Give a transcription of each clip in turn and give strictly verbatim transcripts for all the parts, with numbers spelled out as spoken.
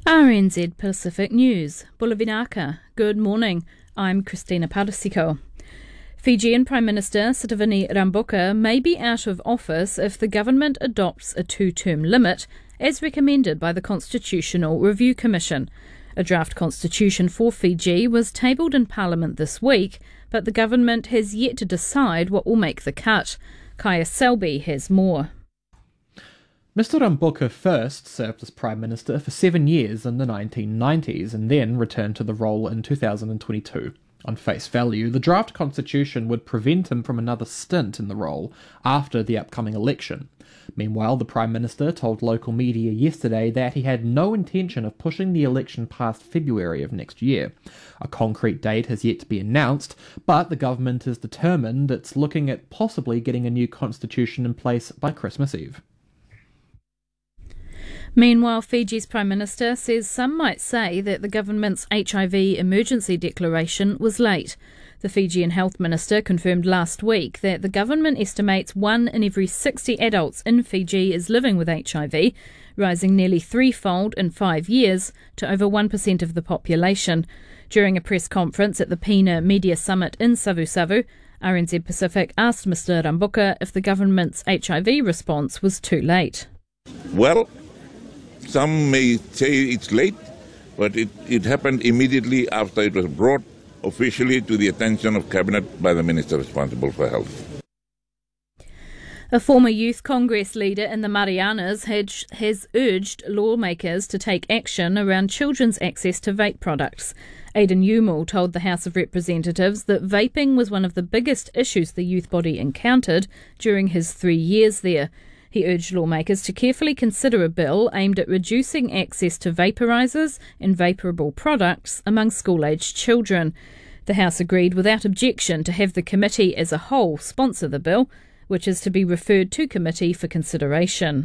R N Z Pacific News, Bulavinaka. Good morning, I'm Christina Parisiko. Fijian Prime Minister Sitiveni Rabuka may be out of office if the government adopts a two-term limit, as recommended by the Constitutional Review Commission. A draft constitution for Fiji was tabled in Parliament this week, but the government has yet to decide what will make the cut. Kaya Selby has more. Mister Rabuka first served as Prime Minister for seven years in the nineteen nineties and then returned to the role in two thousand twenty-two. On face value, the draft constitution would prevent him from another stint in the role after the upcoming election. Meanwhile, the Prime Minister told local media yesterday that he had no intention of pushing the election past February of next year. A concrete date has yet to be announced, but the government is determined it's looking at possibly getting a new constitution in place by Christmas Eve. Meanwhile, Fiji's Prime Minister says some might say that the government's H I V emergency declaration was late. The Fijian Health Minister confirmed last week that the government estimates one in every sixty adults in Fiji is living with H I V, rising nearly threefold in five years to over one percent of the population. During a press conference at the PINA Media Summit in Savusavu, R N Z Pacific asked Mister Rabuka if the government's H I V response was too late. Well, some may say it's late, but it, it happened immediately after it was brought officially to the attention of Cabinet by the Minister responsible for health. A former Youth Congress leader in the Marianas had, has urged lawmakers to take action around children's access to vape products. Aidan Umul told the House of Representatives that vaping was one of the biggest issues the youth body encountered during his three years there. He urged lawmakers to carefully consider a bill aimed at reducing access to vaporisers and vaporable products among school-aged children. The House agreed without objection to have the committee as a whole sponsor the bill, which is to be referred to committee for consideration.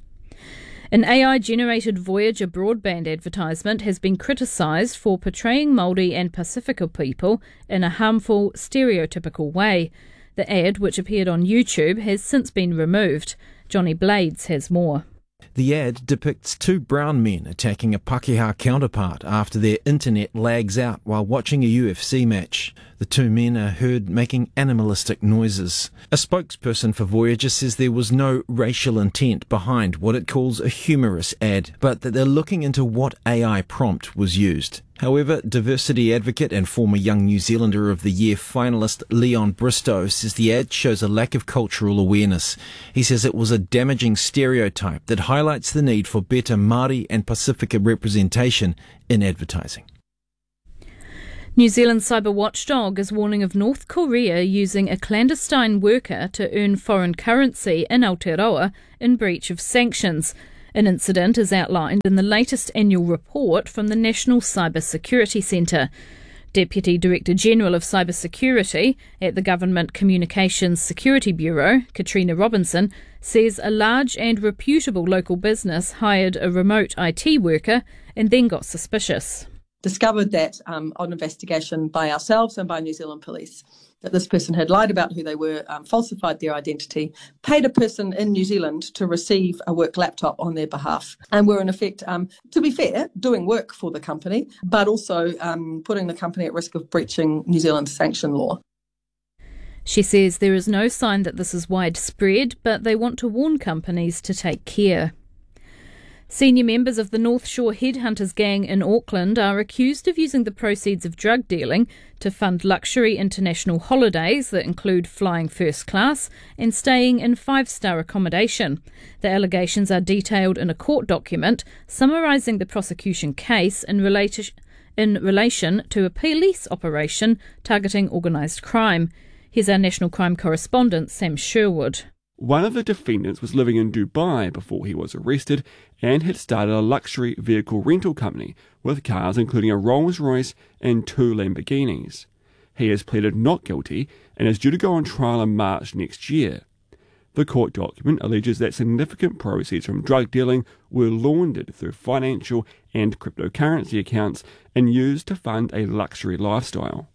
An A I-generated Voyager broadband advertisement has been criticised for portraying Māori and Pasifika people in a harmful, stereotypical way. The ad, which appeared on YouTube, has since been removed. Johnny Blades has more. The ad depicts two brown men attacking a Pākehā counterpart after their internet lags out while watching a U F C match. The two men are heard making animalistic noises. A spokesperson for Voyager says there was no racial intent behind what it calls a humorous ad, but that they're looking into what A I prompt was used. However, diversity advocate and former Young New Zealander of the Year finalist Leon Bristow says the ad shows a lack of cultural awareness. He says it was a damaging stereotype that highlights the need for better Māori and Pasifika representation in advertising. New Zealand cyber watchdog is warning of North Korea using a clandestine worker to earn foreign currency in Aotearoa in breach of sanctions. An incident is outlined in the latest annual report from the National Cyber Security Centre. Deputy Director General of Cyber Security at the Government Communications Security Bureau, Katrina Robinson, says a large and reputable local business hired a remote I T worker and then got suspicious. Discovered that um, on investigation by ourselves and by New Zealand Police, that this person had lied about who they were, um, falsified their identity, paid a person in New Zealand to receive a work laptop on their behalf, and were in effect, um, to be fair, doing work for the company, but also um, putting the company at risk of breaching New Zealand's sanction law. She says there is no sign that this is widespread, but they want to warn companies to take care. Senior members of the North Shore Headhunters gang in Auckland are accused of using the proceeds of drug dealing to fund luxury international holidays that include flying first class and staying in five-star accommodation. The allegations are detailed in a court document summarising the prosecution case in relation, in relation to a police operation targeting organised crime. Here's our national crime correspondent, Sam Sherwood. One of the defendants was living in Dubai before he was arrested and had started a luxury vehicle rental company with cars including a Rolls-Royce and two Lamborghinis. He has pleaded not guilty and is due to go on trial in March next year. The court document alleges that significant proceeds from drug dealing were laundered through financial and cryptocurrency accounts and used to fund a luxury lifestyle.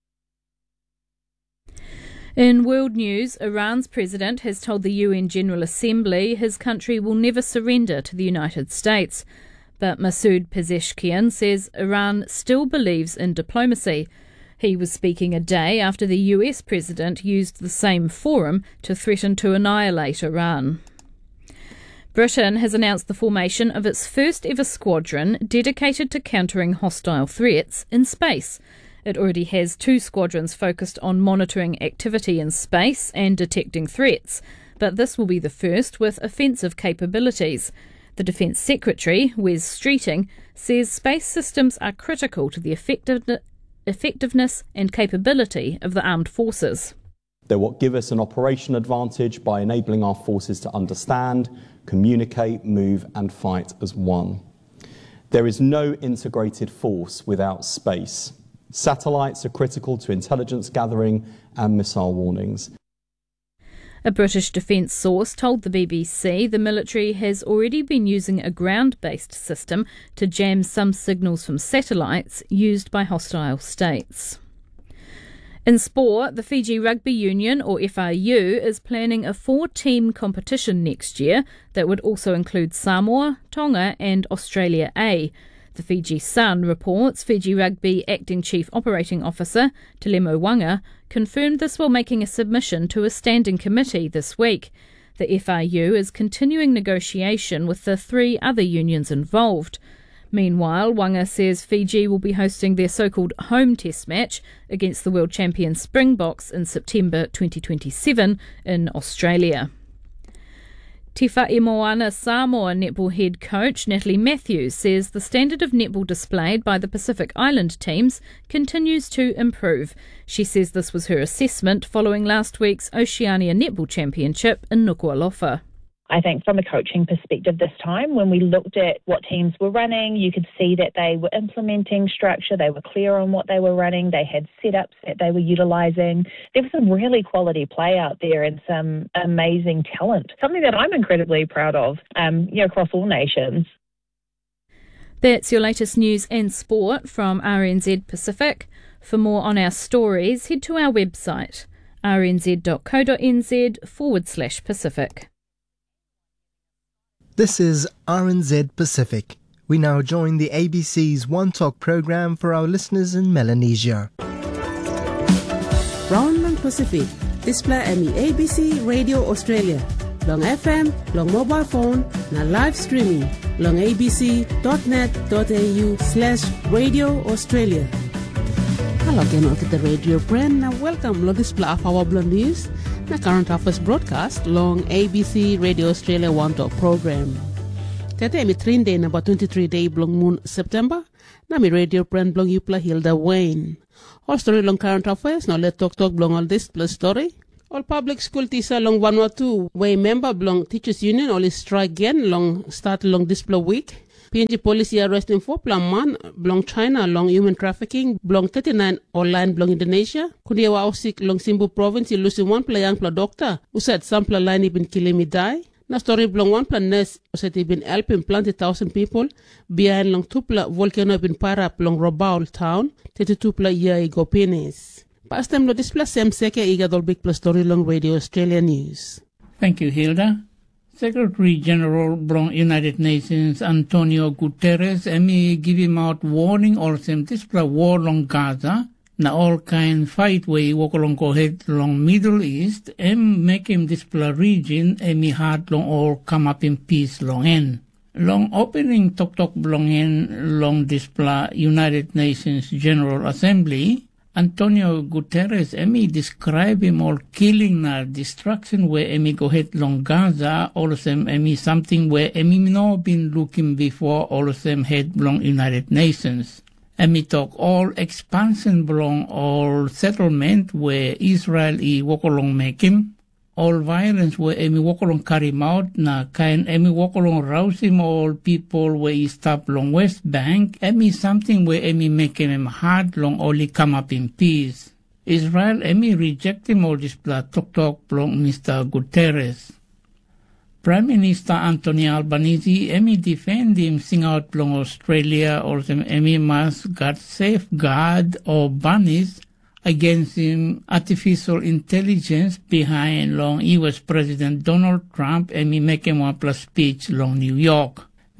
In world news, Iran's president has told the U N General Assembly his country will never surrender to the United States. But Masoud Pezeshkian says Iran still believes in diplomacy. He was speaking a day after the U S president used the same forum to threaten to annihilate Iran. Britain has announced the formation of its first ever squadron dedicated to countering hostile threats in space. It already has two squadrons focused on monitoring activity in space and detecting threats, but this will be the first with offensive capabilities. The Defence Secretary, Wes Streeting, says space systems are critical to the effective- effectiveness and capability of the armed forces. They will give us an operation advantage by enabling our forces to understand, communicate, move and fight as one. There is no integrated force without space. Satellites are critical to intelligence gathering and missile warnings. A British defence source told the B B C the military has already been using a ground-based system to jam some signals from satellites used by hostile states. In sport, the Fiji Rugby Union, or F R U, is planning a four-team competition next year that would also include Samoa, Tonga and Australia A. The Fiji Sun reports Fiji Rugby Acting Chief Operating Officer, Telemo Wanga, confirmed this while making a submission to a standing committee this week. The F R U is continuing negotiation with the three other unions involved. Meanwhile, Wanga says Fiji will be hosting their so-called home test match against the world champion Springboks in September twenty twenty-seven in Australia. Te Wha'i Moana Samoa netball head coach Natalie Matthews says the standard of netball displayed by the Pacific Island teams continues to improve. She says this was her assessment following last week's Oceania Netball Championship in Nuku'alofa. I think from a coaching perspective this time, when we looked at what teams were running, you could see that they were implementing structure, they were clear on what they were running, they had setups that they were utilising. There was some really quality play out there and some amazing talent, something that I'm incredibly proud of, um, you know, across all nations. That's your latest news and sport from R N Z Pacific. For more on our stories, head to our website, rnz.co.nz forward slash Pacific. This is R N Z Pacific. We now join the A B C's One Talk program for our listeners in Melanesia. Brownland Pacific, display M E A B C Radio Australia. Long F M, long mobile phone, na live streaming. Long abc.net.au slash Radio Australia. Hello again, welcome to the radio brand. Now welcome to display of our blog news. The current affairs broadcast long A B C Radio Australia One Talk program. Today mi train day number twenty-three day blong moon September. Na mi radio brand blong Yupla Hilda Wayne. All story long current affairs. Now let talk talk blong all this plus story. All public school teacher long one or two way member blong teachers union all is strike again long start long display week. P N G policy arresting four plan man belong China long human trafficking belong thirty-nine online belong Indonesia. Kundi wa ausik long Simbu province losing one plan young plan doctor who said some plan line been killing me die. Na story belong one plan nurse who said he been helping plenty thousand people behind long two plan volcano been para long Rabaul town thirty-two plan year ago penis. Past time lo display same seke iga dol big plus story long Radio Australia News. Thank you, Hilda. Secretary General Blong United Nations Antonio Guterres emi give him out warning or sem display war long Gaza na all kind fight way walk along go head long Middle East em make him display region emi hard long all come up in peace long end. Long opening tok tok blong en long display United Nations General Assembly Antonio Guterres emi describe him all killing na destruction where emi go head long Gaza, all of them emi something where emi no been looking before, all of them head belong United Nations. Emi talk all expansion belong all settlement where Israel i walk along make him. All violence where emi walk along carry him out na kain emi walk along rouse him all people where he stop long West Bank emi something where emi make him hard long only come up in peace. Israel emi reject him all this blah talk talk long Mister Guterres. Prime Minister Anthony Albanese emi defend him sing out long Australia or some emi must got safeguard or banish against him artificial intelligence behind long U S President Donald Trump and me make him one plus speech long New York.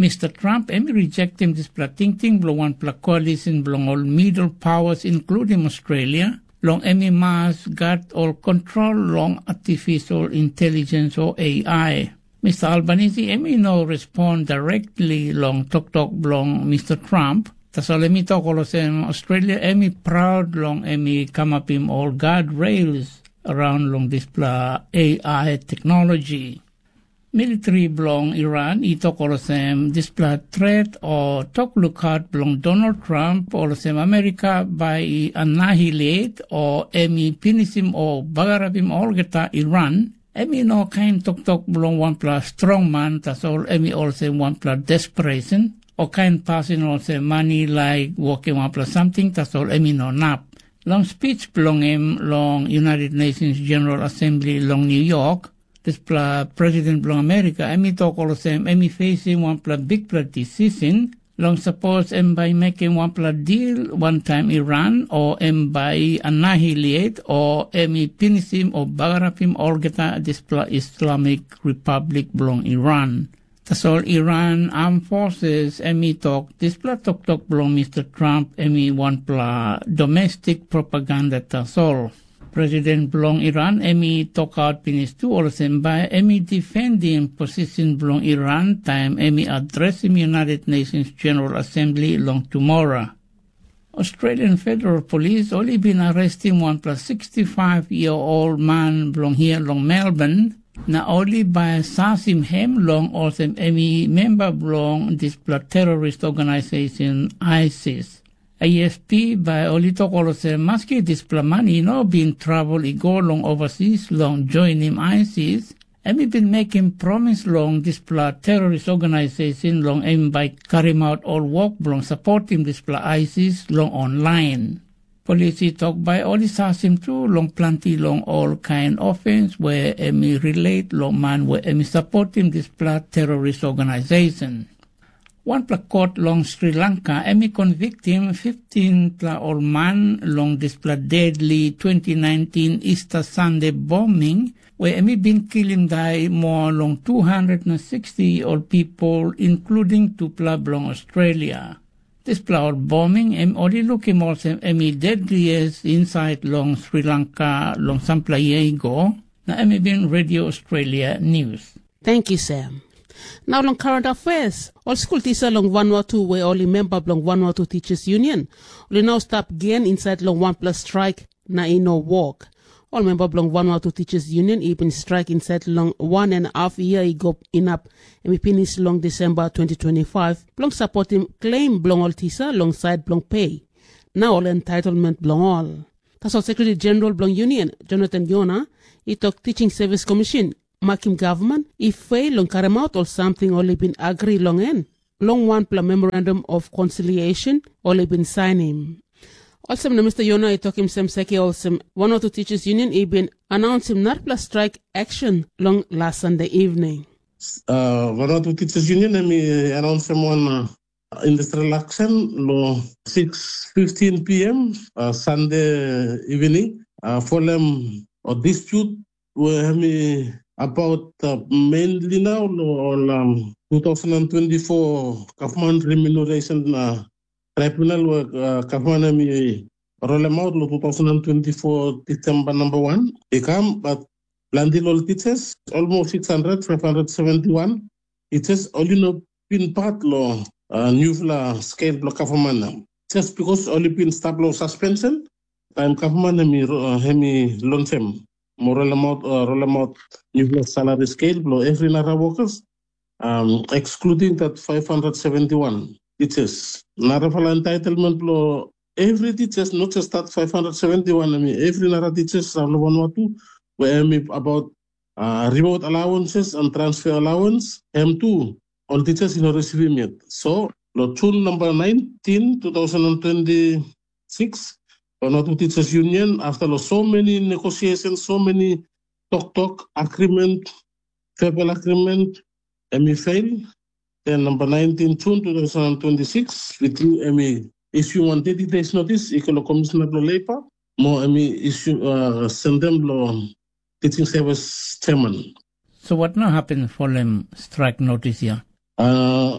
Mister Trump emi reject him displa ting-ting blong one pla coalition blong all middle powers including Australia long emi mas guard all control long artificial intelligence or A I. Mister Albanese emi no respond directly long tok tok blong Mister Trump. Tasol emi to kolosem Australia emi proud long emi come up him all guardrails around long displa A I technology. Military blong Iran ito kolosem displa threat or tok lookout blong Donald Trump kolosem Amerika by annihilate or emi pinisim or bagarabim all geta Iran. Emi no kain tok tok blong one plus strong man tasol emi also one plus desperation or kain passing also money like walking one plus something tasol emi no nap. Long speech blong him long United Nations General Assembly long New York. This pla President blong America, emi talk all the same, emi facing one pla big pla decision, long suppose em by making one pla deal one time Iran, or em by annihilate, or emi pinisim or bagarapim all geta this pla Islamic Republic blong Iran. That's all Iran armed forces, emi talk, this pla talk talk blong Mister Trump, emi one pla domestic propaganda that's all. President blong Iran emi talk out pinis tu olsen by emi defending position blong Iran time emi addressing United Nations General Assembly long tomorrow. Australian Federal Police only been arresting one plus sixty-five year old man blong here long Melbourne na only by Sasim Hem long olsen emi member blong this terrorist organization ISIS. A S P by Olito Kolose Maski Displamani no been travel I go long overseas long join him ISIS. Emi been making promise long displa terrorist organization long aim by carry out all work long support him displa ISIS long online. Police talk by Oli Sasim too long plenty long all kind offense where emi relate long man where emi support him displa terrorist organization. One pla court long Sri Lanka, emi convict him fifteen pla old man long displa deadly twenty nineteen Easter Sunday bombing, where emi been killing die more long two hundred sixty old people, including two pla long Australia. This pla old bombing, em only look him also emi deadliest inside long Sri Lanka long some pla year ago. Na emi been Radio Australia News. Thank you, Sam. Now, long current affairs. All school teachers long Vanuatu were only member of long Vanuatu Teachers Union. Only now stop again inside long one plus strike na ino walk. All member of long Vanuatu Teachers Union even strike inside long one and a half year ago in up and we finish long December twenty twenty-five. Long supporting claim blong all teacher alongside blong pay. Now all entitlement blong all. That's all Secretary General blong Union Jonathan Yona. He talk Teaching Service Commission. Makim government, if fail long carry out or something only been agree long en. Long one pla memorandum of conciliation only been signing. Also, Mister Yona, I talk him some seki also one or two teachers union he been announced him not plus strike action long last Sunday evening. Uh, one or two teachers union and me announced him one uh, industrial action lo six fifteen p.m. Uh, Sunday evening uh, for them a dispute where me about uh, mainly now on um, twenty twenty-four government remuneration uh, tribunal work uh, government me roll out twenty twenty-four December number one. They come but landing all teachers almost six hundred, five hundred seventy-one. It says only no been part law uh, new scale block government just because only been stop law suspension. Time government me uh, me loan them. Moral amount, uh, roll amount, new salary scale below every Nara workers, um, excluding that five hundred seventy-one teachers. Nara Fala entitlement below every teachers, not just that five hundred seventy-one. I mean, every Nara teachers are one or two, where I about uh, remote allowances and transfer allowance. M two, all teachers in receiving yet. So, June number nineteen, twenty twenty-six. Vanuatu Teachers Union, after so many negotiations, so many talk-talk agreement, verbal agreement, M E fail. Then number nineteen, June twenty twenty-six, with you M E issue one thirty days notice, Equal Commissioner of Labor, more M E issue, uh, send them law teaching service chairman. So what now happened for them strike notice here? Uh,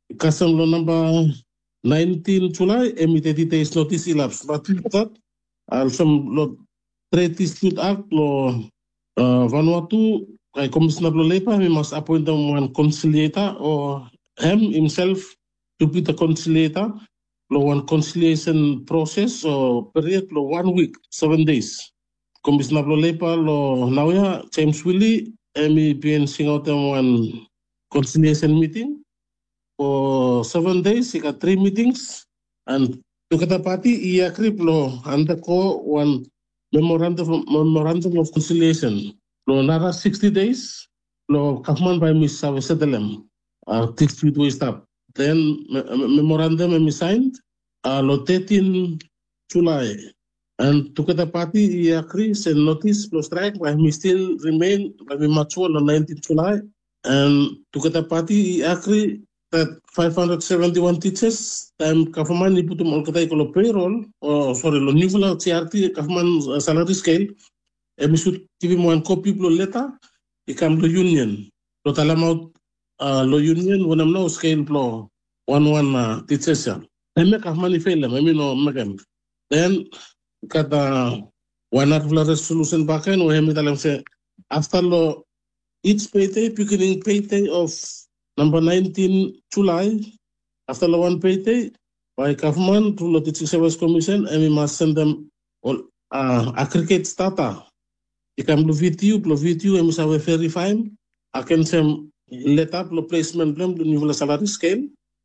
Custom law number nineteen July, emi thirty days notice elapsed. But that, also law Trade Dispute Act law uh, Vanuatu, kay Commissioner law labor, we must appoint them one conciliator or him himself to be the conciliator. Law one conciliation process or period law one week, seven days. Commissioner law labor law Nauya, James Willie, emi being sing out them one conciliation meeting. For seven days, he got three meetings, and to get a party, he agreed to undergo one memorandum, memorandum of conciliation. Lo another sixty days, lo government by Miss Savesetelem, uh, dispute waste up. Then memorandum is signed, uh, lo thirteen July, and to get a party, he agreed send notice plus strike, but he still remain by mature on nineteenth July, and to get a party, he agreed that five hundred seventy-one teachers, time government ibu tu malkatai kalau payroll, or sorry, lo nivela C R T government uh, salary scale, emi should give him one copy lo letter, ikam lo union, lo talamau uh, lo union, when I'm now scale lo one one uh, teachers ya. Emi government fail them, emi no megam. Then kata one article resolution bakan, we emi talam se after lo each payday, beginning payday of number nineteen July, after the one payday, by government through the Teaching Service Commission, and we must send them all uh, aggregate data. You can do video, do video, and we must verify. I can send letter, do placement, do new salary scale,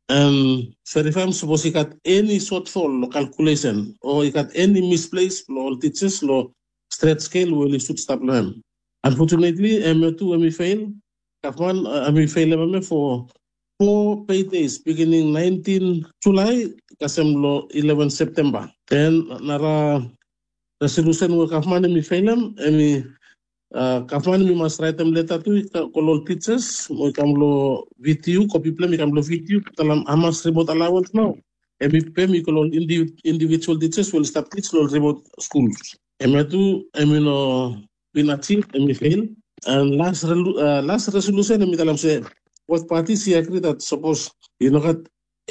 and verify. Suppose you got any shortfall, calculation, or you got any misplaced, all teachers, lo straight scale, we should stop them. Unfortunately, M two, M E fail. Government, uh, I mean, fail for four paydays beginning nineteenth July, kasem lo eleventh September. Then nara resolution wo government mi fail them, emi government mi must write them letter to kolol teachers, mo ikam lo V T U, copy plan ikam lo V T U, talam amas remote allowance now. Emi pay mi kolol individual teachers will start teach lo remote schools. Emi tu emi no been achieved, emi fail. And last uh, last resolution, I mean, say what parties he agree that suppose you know got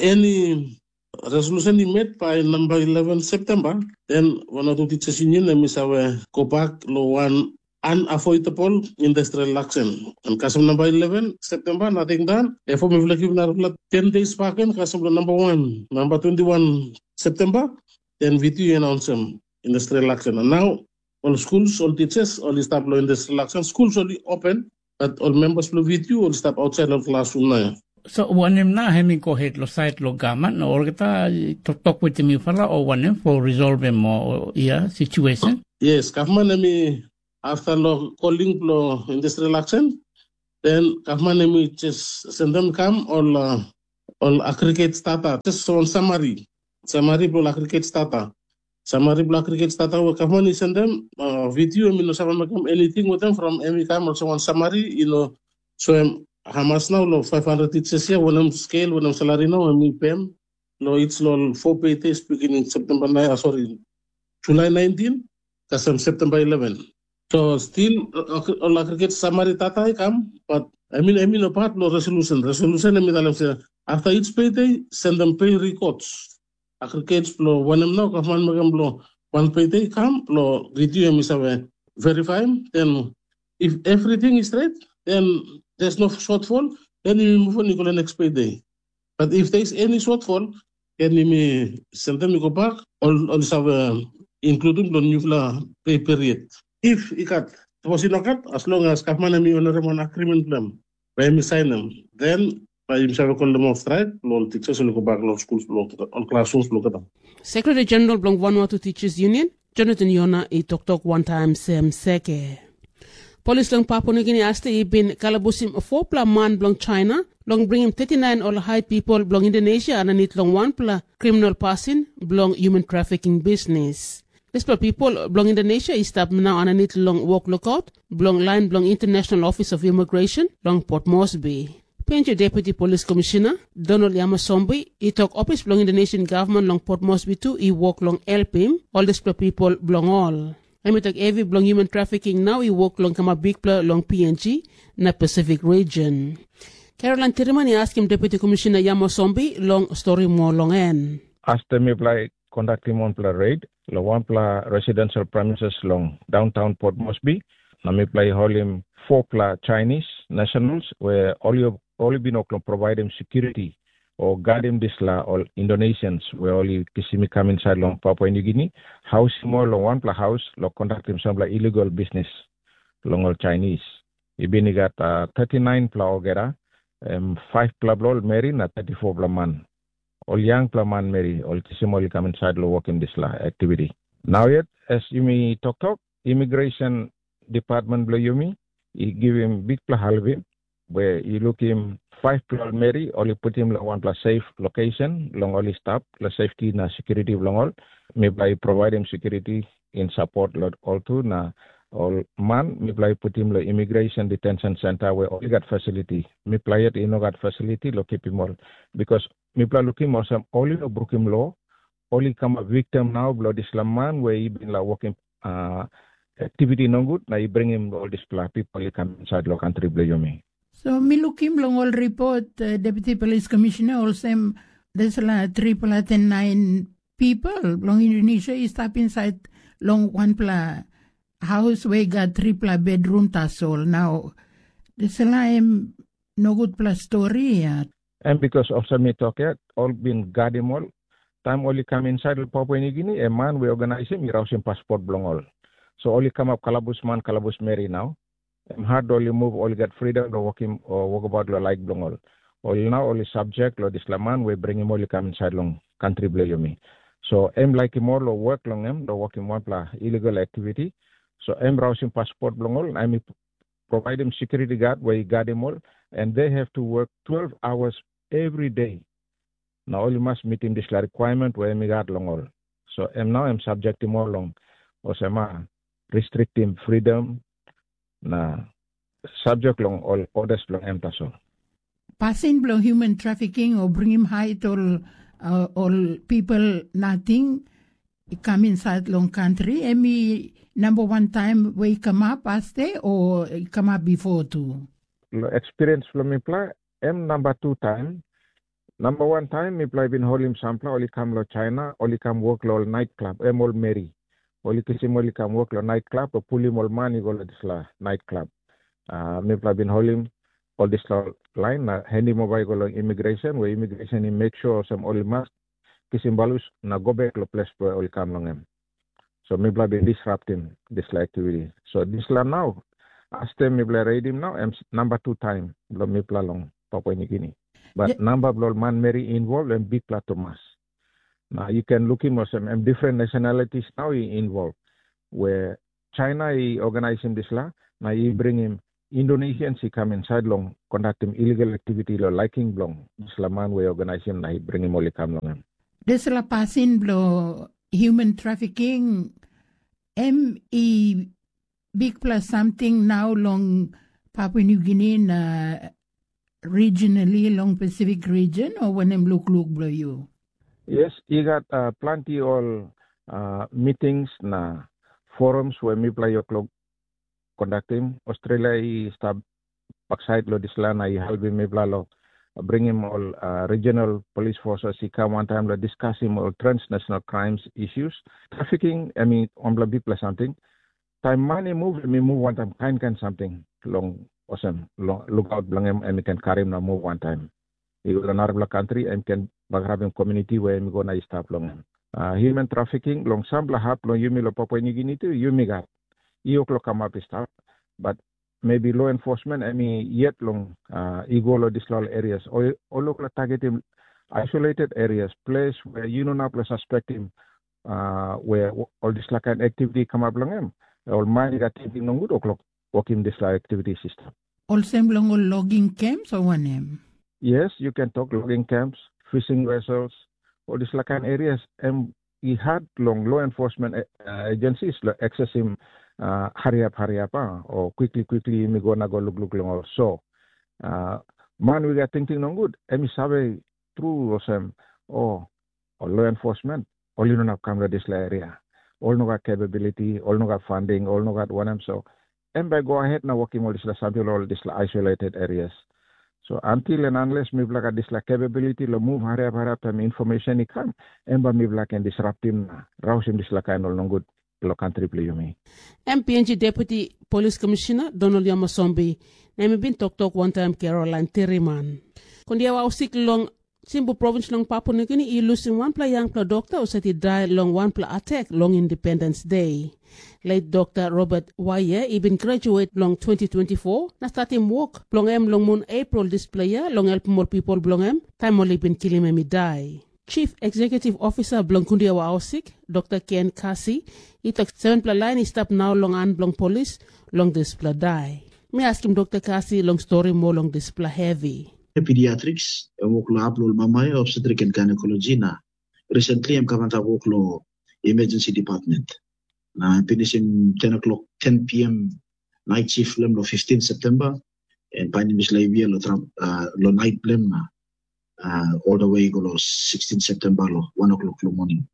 any resolution he made by number eleven September, then one of the teachers union, I mean, say go back lo one unavoidable industrial action. And custom number eleven September, nothing done. Therefore, we will give ten days back in custom number one, number twenty-one September, then V T U announce them industrial action. And now all schools, all teachers, all staff lo industrial action. Schools only open, but all members lo V T U, all staff outside of classroom na. So wanem na hemi ko het lo site lo gaman no or kita talk talk with me fala or wanem for resolve more yeah situation. Yes, government nemi after lo calling lo industrial action, then government nemi just send them come all uh, all aggregate data just on summary summary lo aggregate data. Summary block cricket starter will come on, send them uh, video, you know, some anything with them from any time also one summary, you know, so um, how much now, lo five hundred teachers here, when I'm scale, when I'm salary now, I'm in P M, lo it's lo four pay days beginning September nine, uh, sorry, July nineteenth, that's um, September eleventh. So still, all uh, cricket summary data come, but I mean, I mean, apart lo resolution, resolution, I mean, after each payday, send them pay records. Aggregates lo one now government magam lo one payday come lo review emi verify, then if everything is right, then there's no shortfall, then you move on to the next payday. But if there's any shortfall, then you may send them go back or or have including the new pay period. If it got was not as long as government emi on an agreement plan, by me sign them, then Secretary General Blong Vanuatu Teachers Union, Jonathan Yona, i tok tok one time Sam Seke. Police long Papua New Guinea aste i bin kalabusim four pla man blong China, long bring him thirty-nine all hide people blong Indonesia and anit long one pla criminal passing blong human trafficking business. This pla people blong Indonesia is stop now and anit long walk lookout, blong line blong International Office of Immigration, long Port Moresby. Penjo Deputy Police Commissioner Donald Yamasombi, he talk office belong in the nation government long Port Moresby too, he walk long help him, all this people belong all. I mean talk every belong human trafficking now, he walk long kama big long P N G na Pacific region. Caroline Tirimani asked him Deputy Commissioner Yamo Sombi long story more long end. As the Miplai conducting one pla raid, lo one pla residential premises long downtown Port Moresby, na Miplai holim four pla Chinese nationals where only only been provide him security or guard him this la or Indonesians where only kisimi come inside long Papua New Guinea, house more long one pla house lo conduct him some like illegal business long all Chinese. Ibini got uh, thirty-nine pla ogera, um, five pla blol Mary na thirty-four pla man. All young pla man Mary, all kisimoli come inside lo work in this la activity. Now yet, as you may talk talk, immigration department blow you me, he give him big pla halvi, where you look him five pla Mary, only put him one pla safe location, long only stop, la safety na security long all, maybe provide him security in support lot all too na. All man, me play put him the immigration detention center where only got facility. Me play it in no got facility, lo keep him all. Because me play looking more some only no brook him law, only come a victim now, blood Islam man, where he been like working uh activity no good, now you bring him all this pla people he come inside lo country blame you me. So me look him long all report uh, Deputy Police Commissioner also there's la three pla ten nine people long Indonesia is stop inside long one pla house we got triple bedroom tasol now this line no good plus story yet. And because of some talk yet all been guard him all time only come inside Papua New Guinea a man we organize him he rouse him passport belong all so only come up Calabus man Calabus Mary now and hard only move only get freedom to walk him or walk about lo like belong all only now only subject lo this man we bring him only come inside long country blame me so em like him all lo work long him lo work him one pla illegal activity. So I'm browsing passport belong all. I'm provide him security guard where he guard him all, and they have to work twelve hours every day. Now all you must meet him this requirement where he guard long all. So I'm now I'm subject him all long. Or sama restrict him freedom. Na subject long all orders long em taso. Passing below human trafficking or bring him high all uh, all people nothing come inside long country. Emi number one time we come up as they or come up before too? Experience from me play. M number two time. Number one time me play been holding sample only come lo China, only come work lo nightclub. M all Mary. Only kisim only come work lo nightclub or pull him all money go lo this la nightclub. Uh me play been holding all this line na handy mobile go lo immigration where immigration he make sure some only must kisim balus na go back lo place where only come long em. So maybe I've been disrupting this activity. So this la now, as them maybe raid him now, I'm number two time, blo maybe long Papua New Guinea. But yeah. Number blo man Mary involved and big pla Thomas. Now you can look him or some and different nationalities now he involved. Where China he organize him this la, now he bring him Indonesians he come inside long, conduct him illegal activity lo liking long. This la man we organize him now he bring him only come long. This la passing blo human trafficking, M E big plus something now long Papua New Guinea uh, regionally long Pacific region or when them look look below you? Yes, you got uh, plenty all uh, meetings na forums where me play your club conducting. Australia is start backside lo dislana I help me play lo. Bring him all uh, regional police forces. He come one time to discuss him all transnational crimes issues. Trafficking, I mean, on blah plus something. Time money move, me move one time, kind kind something. Long, awesome. Long, look out, blang him, and we can carry him now move one time. He go to another country and can have him community where we go na stop long him. Uh, human trafficking, long some blah hap, long you me lo Papua New Guinea too, you me got. You come up stop, but maybe law enforcement, I mean, yet long, uh, ego lo dislal areas, or or local target him, isolated areas, place where you know not suspect him, uh, where all this like an activity come up long him, all mind that taking no good o'clock, working this like activity system. All same long logging camps or one name? Yes, you can talk logging camps, fishing vessels, all this like an areas, and he had long law enforcement uh, agencies like access him. Uh, hurry up, hurry up, uh, or quickly, quickly, me go na go look, look, long or so. Uh, man, we got thinking no good. Emi sabe true or some, oh, or law enforcement, all you know have come to this area. All no got capability, all no got funding, all no got one. So, and by go ahead now working all this something all this isolated areas. So until and unless me blaka this la capability lo move harap harap tam information ikan, emba me blaka can disrupt him na. Raus him this la kind of good lo country play you me. M P N G Deputy Police Commissioner Donald Yamasombi, na mi bin talk talk one time Caroline Terriman. Kundi awa usik long Simbu province long Papua New Guinea, ilusin one pla young pla doctor o sati die long one pla attack long Independence Day. Late Doctor Robert Wye even graduate long twenty twenty-four. Na start him work long em long moon April this player long help more people long em. Time only been killing me die. Chief Executive Officer Blong Kundiawa Ausik, Doctor Ken Kasi, he took seven pla line he stop now long an Blong police long this pla die. Me ask him Doctor Kasi long story more long this pla heavy. Pediatrics, I work lo upload mamaya obstetric and gynecology na. Recently, I'm coming to work lo emergency department. Na finish in ten o'clock, ten p.m. night shift lem lo fifteenth September, and finding this labia lo uh, lo night lem na uh, all the way go lo sixteenth September lo one o'clock lo morning.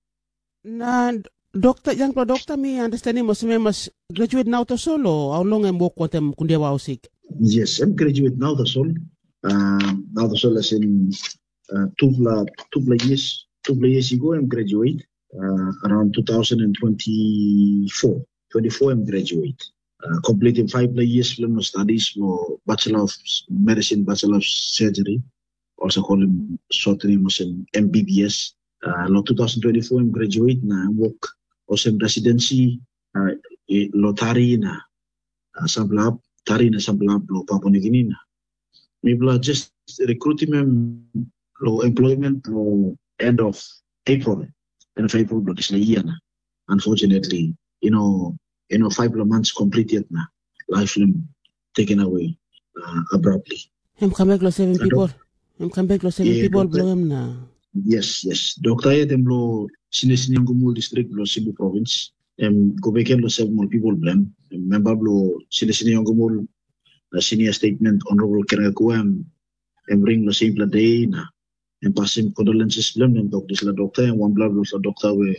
Na doctor, young pro doctor, me understanding most members graduate now to solo. How long I'm work with them Kundiawa Ausik? Yes, I'm graduate now to solo. Uh, now the soul is in uh, two bla two bla years two bla years ago I'm graduate uh, around two thousand twenty-four twenty-four I'm graduate uh, completing five bla years film studies for Bachelor of Medicine, Bachelor of Surgery, also called him short name was in M B B S. Uh, no twenty twenty-four I'm graduate na work also in residency uh, lotari na uh, samplab tari na samplab lo Papua New Guinea na. People are just recruiting them low employment low end of April. End of April, but it's a year now. Unfortunately, you know, you know, five months completed now. Life taken away uh, abruptly. I'm come back to seven people. I'm come back to seven Yeah, people doctor. blow him now. Yes, yes. Doctor Ayat lo Sinisiniangumul district lo Cebu province. Um, go back lo seven more people blame. Member lo Sinisiniangumul na senior statement honorable Keragua and bring the same day na and pass him condolences blame and talk this la doctor and one blood sa doctor we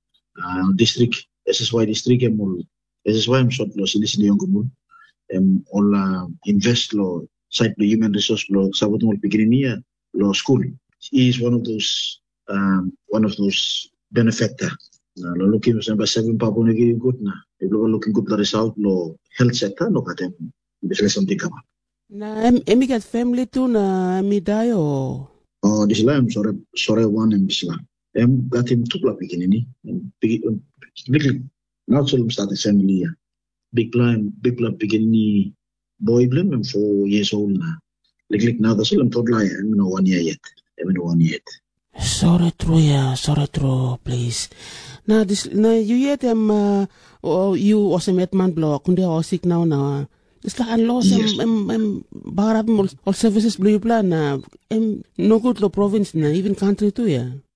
uh, district S S Y district and all S S Y I'm short lo Sinisiniangumul and all uh, invest lo site lo human resource lo sabot mo pigrinia lo school. He is one of those um, one of those benefactor. Uh, lo looking sa seven Papua New Guinea good na. If lo looking good the result lo health sector lo katem business something come up. Na em emi kat family tu na mi die o. Oh, this line sorry sorry one and this line. Em got him two pla begin ni. Big big not so start the family. Big plan big pla begin ni boy blame him four years old na. Like now the solemn thought line I'm no one year yet. I'm no one yet. Sorry true ya, sorry true please. Na this na you yet em uh, oh, you also met man block kundi Ausik now na. It's like an loss Yes. em em em barab all services blue plan na em no good lo province na even country too ya.